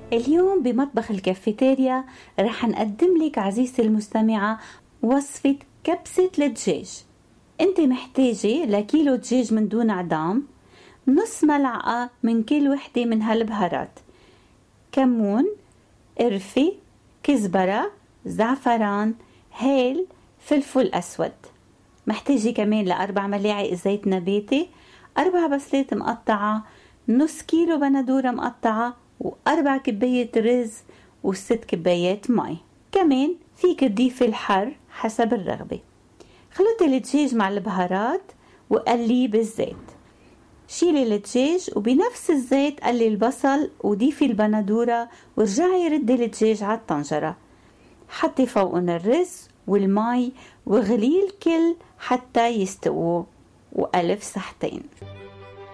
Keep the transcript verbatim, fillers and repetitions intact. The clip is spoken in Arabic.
اليوم بمطبخ الكافيتيريا رح نقدم لك عزيزتي المستمعة وصفة كبسة الدجاج. انت محتاجة لكيلو دجاج من دون عظام، نص ملعقة من كل وحدة من هالبهارات: كمون، قرفة، كزبرة، زعفران، هيل، فلفل أسود. محتاجة كمان لأربع ملاعق زيت نباتي، أربع بصلات مقطعة، نص كيلو بندورة مقطعة، وأربع كباية رز، وست كبايات مي. كمان فيك تضيفي الحر حسب الرغبة. خلطي الدجاج مع البهارات وقليه بالزيت. شيلي الدجاج وبنفس الزيت قلي البصل وضيفي البندورة، ورجعي ردي الدجاج على الطنجرة. حطي فوقن الرز والمي وغلي الكل حتى يستووا، وألف صحتين.